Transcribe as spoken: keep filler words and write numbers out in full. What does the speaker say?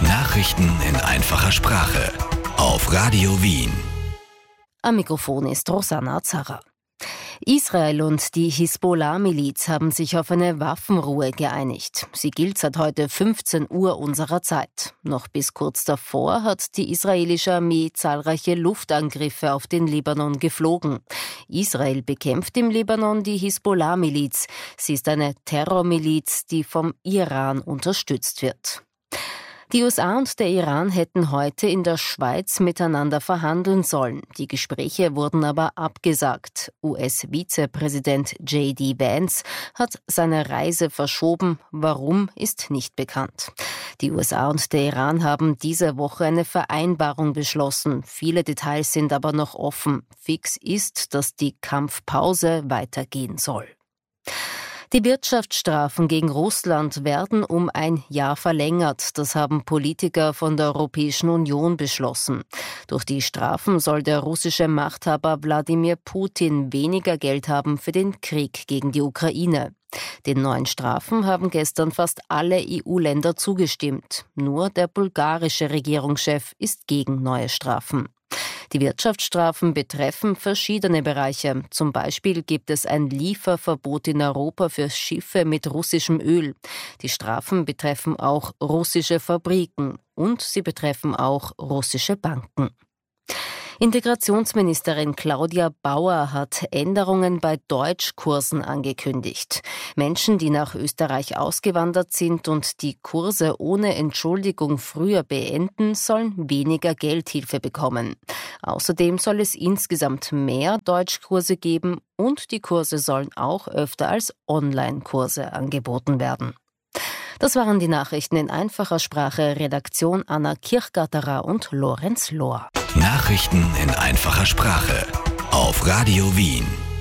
Nachrichten in einfacher Sprache auf Radio Wien. Am Mikrofon ist Rosanna Zarra. Israel und die Hisbollah-Miliz haben sich auf eine Waffenruhe geeinigt. Sie gilt seit heute fünfzehn Uhr unserer Zeit. Noch bis kurz davor hat die israelische Armee zahlreiche Luftangriffe auf den Libanon geflogen. Israel bekämpft im Libanon die Hisbollah-Miliz. Sie ist eine Terrormiliz, die vom Iran unterstützt wird. Die U S A und der Iran hätten heute in der Schweiz miteinander verhandeln sollen. Die Gespräche wurden aber abgesagt. U S-Vizepräsident J D Vance hat seine Reise verschoben. Warum, ist nicht bekannt. Die U S A und der Iran haben diese Woche eine Vereinbarung beschlossen. Viele Details sind aber noch offen. Fix ist, dass die Kampfpause weitergehen soll. Die Wirtschaftsstrafen gegen Russland werden um ein Jahr verlängert. Das haben Politiker von der Europäischen Union beschlossen. Durch die Strafen soll der russische Machthaber Wladimir Putin weniger Geld haben für den Krieg gegen die Ukraine. Den neuen Strafen haben gestern fast alle E U-Länder zugestimmt. Nur der bulgarische Regierungschef ist gegen neue Strafen. Die Wirtschaftsstrafen betreffen verschiedene Bereiche. Zum Beispiel gibt es ein Lieferverbot in Europa für Schiffe mit russischem Öl. Die Strafen betreffen auch russische Fabriken und sie betreffen auch russische Banken. Integrationsministerin Claudia Bauer hat Änderungen bei Deutschkursen angekündigt. Menschen, die nach Österreich ausgewandert sind und die Kurse ohne Entschuldigung früher beenden, sollen weniger Geldhilfe bekommen. Außerdem soll es insgesamt mehr Deutschkurse geben und die Kurse sollen auch öfter als Online-Kurse angeboten werden. Das waren die Nachrichten in einfacher Sprache. Redaktion Anna Kirchgatterer und Lorenz Lohr. Nachrichten in einfacher Sprache auf Radio Wien.